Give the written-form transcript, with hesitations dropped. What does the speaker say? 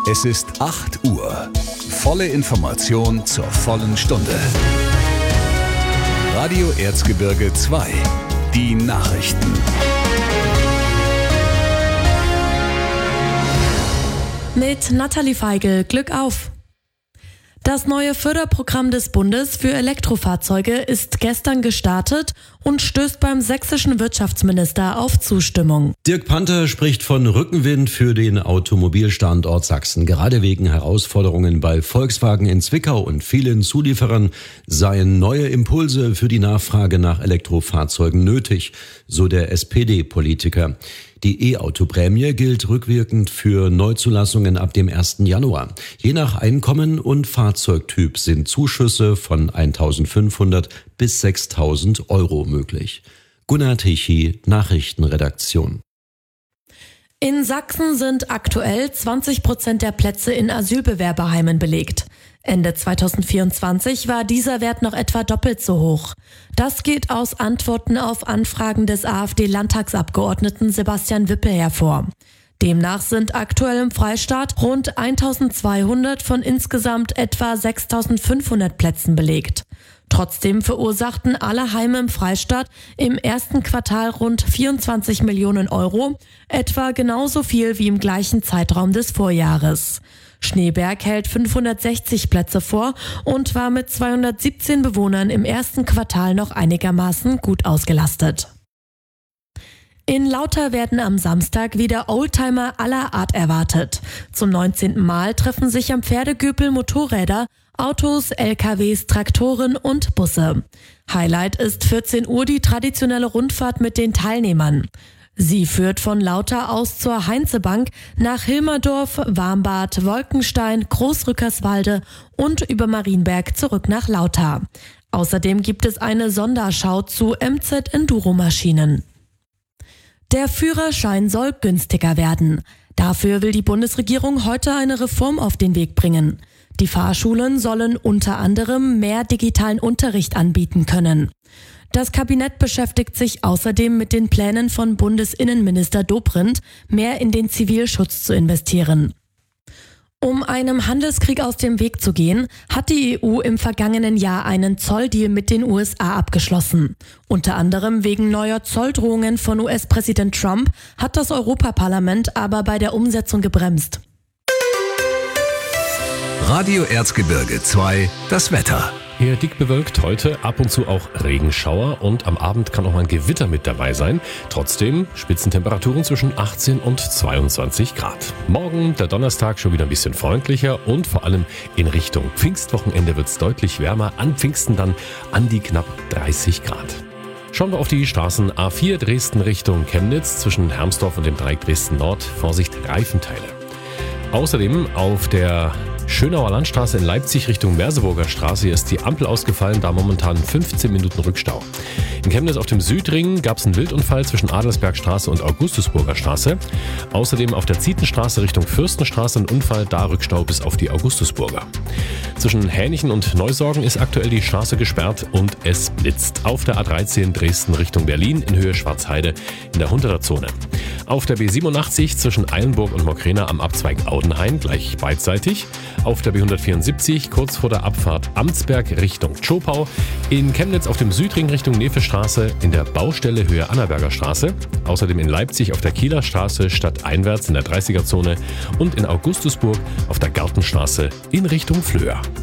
Es ist 8 Uhr. Volle Information zur vollen Stunde. Radio Erzgebirge 2. Die Nachrichten. Mit Nathalie Feigl, Glück auf! Das neue Förderprogramm des Bundes für Elektrofahrzeuge ist gestern gestartet und stößt beim sächsischen Wirtschaftsminister auf Zustimmung. Dirk Panther spricht von Rückenwind für den Automobilstandort Sachsen. Gerade wegen Herausforderungen bei Volkswagen in Zwickau und vielen Zulieferern seien neue Impulse für die Nachfrage nach Elektrofahrzeugen nötig, so der SPD-Politiker. Die E-Auto-Prämie gilt rückwirkend für Neuzulassungen ab dem 1. Januar. Je nach Einkommen und Fahrzeugtyp sind Zuschüsse von 1.500 bis 6.000 Euro möglich. Gunnar Tichy, Nachrichtenredaktion. In Sachsen sind aktuell 20% der Plätze in Asylbewerberheimen belegt. Ende 2024 war dieser Wert noch etwa doppelt so hoch. Das geht aus Antworten auf Anfragen des AfD-Landtagsabgeordneten Sebastian Wippel hervor. Demnach sind aktuell im Freistaat rund 1.200 von insgesamt etwa 6.500 Plätzen belegt. Trotzdem verursachten alle Heime im Freistaat im ersten Quartal rund 24 Millionen Euro, etwa genauso viel wie im gleichen Zeitraum des Vorjahres. Schneeberg hält 560 Plätze vor und war mit 217 Bewohnern im ersten Quartal noch einigermaßen gut ausgelastet. In Lauter werden am Samstag wieder Oldtimer aller Art erwartet. Zum 19. Mal treffen sich am Pferdegüpel Motorräder, Autos, LKWs, Traktoren und Busse. Highlight ist 14 Uhr die traditionelle Rundfahrt mit den Teilnehmern. Sie führt von Lauter aus zur Heinzebank nach Hilmerdorf, Warmbad, Wolkenstein, Großrückerswalde und über Marienberg zurück nach Lauter. Außerdem gibt es eine Sonderschau zu MZ-Enduro-Maschinen. Der Führerschein soll günstiger werden. Dafür will die Bundesregierung heute eine Reform auf den Weg bringen. Die Fahrschulen sollen unter anderem mehr digitalen Unterricht anbieten können. Das Kabinett beschäftigt sich außerdem mit den Plänen von Bundesinnenminister Dobrindt, mehr in den Zivilschutz zu investieren. Um einem Handelskrieg aus dem Weg zu gehen, hat die EU im vergangenen Jahr einen Zolldeal mit den USA abgeschlossen. Unter anderem wegen neuer Zolldrohungen von US-Präsident Trump hat das Europaparlament aber bei der Umsetzung gebremst. Radio Erzgebirge 2, das Wetter. Eher dick bewölkt, heute ab und zu auch Regenschauer und am Abend kann auch mal ein Gewitter mit dabei sein. Trotzdem Spitzentemperaturen zwischen 18 und 22 Grad. Morgen, der Donnerstag, schon wieder ein bisschen freundlicher und vor allem in Richtung Pfingstwochenende wird es deutlich wärmer. An Pfingsten dann an die knapp 30 Grad. Schauen wir auf die Straßen A4 Dresden Richtung Chemnitz zwischen Hermsdorf und dem Dreieck Dresden Nord. Vorsicht, Reifenteile. Außerdem auf der Schönauer Landstraße in Leipzig Richtung Merseburger Straße. Hier ist die Ampel ausgefallen, da momentan 15 Minuten Rückstau. In Chemnitz auf dem Südring gab es einen Wildunfall zwischen Adelsbergstraße und Augustusburger Straße. Außerdem auf der Zietenstraße Richtung Fürstenstraße ein Unfall, da Rückstau bis auf die Augustusburger. Zwischen Hänichen und Neusorgen ist aktuell die Straße gesperrt und es blitzt. Auf der A13 Dresden Richtung Berlin in Höhe Schwarzheide in der Hunterer Zone. Auf der B87 zwischen Eilenburg und Mokrena am Abzweig Audenhain gleich beidseitig. Auf der B174 kurz vor der Abfahrt Amtsberg Richtung Zschopau. In Chemnitz auf dem Südring Richtung Nefestraße in der Baustelle Höhe Annaberger Straße. Außerdem in Leipzig auf der Kieler Straße stadteinwärts in der 30er-Zone und in Augustusburg auf der Gartenstraße in Richtung Flöa.